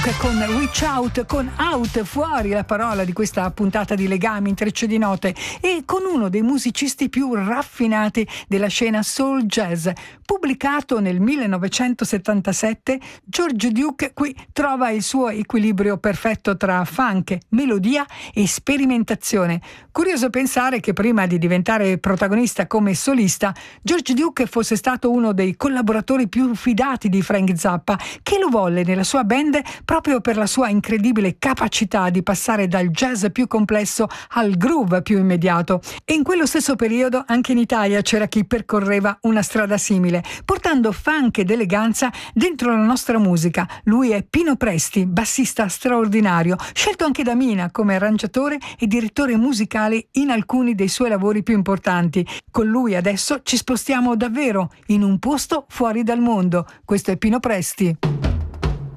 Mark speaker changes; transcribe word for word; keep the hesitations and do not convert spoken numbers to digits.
Speaker 1: Duke con Reach Out, con out, fuori la parola di questa puntata di Legami, intreccio di note, e con uno dei musicisti più raffinati della scena soul jazz. Pubblicato nel millenovecentosettantasette, George Duke qui trova il suo equilibrio perfetto tra funk, melodia e sperimentazione. Curioso pensare che prima di diventare protagonista come solista, George Duke fosse stato uno dei collaboratori più fidati di Frank Zappa, che lo volle nella sua band proprio per la sua incredibile capacità di passare dal jazz più complesso al groove più immediato. E in quello stesso periodo anche in Italia c'era chi percorreva una strada simile, portando funk ed eleganza dentro la nostra musica. Lui è Pino Presti, bassista straordinario, scelto anche da Mina come arrangiatore e direttore musicale in alcuni dei suoi lavori più importanti. Con lui adesso ci spostiamo davvero in un posto fuori dal mondo. Questo è Pino Presti.